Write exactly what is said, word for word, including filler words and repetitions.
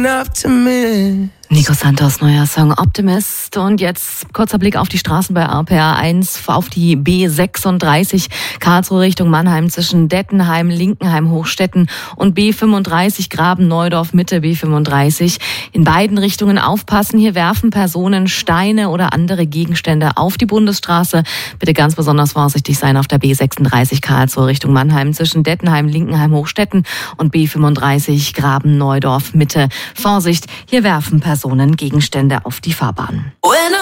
Nico Santos, neuer Song Optimist. Und jetzt kurzer Blick auf die Straßen bei R P R eins, auf die B sechsunddreißig Karlsruhe Richtung Mannheim zwischen Dettenheim, Linkenheim, Hochstetten und B fünfunddreißig Graben-Neudorf Mitte, B fünfunddreißig. In beiden Richtungen aufpassen, hier werfen Personen Steine oder andere Gegenstände auf die Bundesstraße. Bitte ganz besonders vorsichtig sein auf der B sechsunddreißig Karlsruhe Richtung Mannheim zwischen Dettenheim, Linkenheim, Hochstetten und B fünfunddreißig Graben-Neudorf Mitte. Vorsicht, hier werfen Personen Gegenstände auf die Fahrbahn.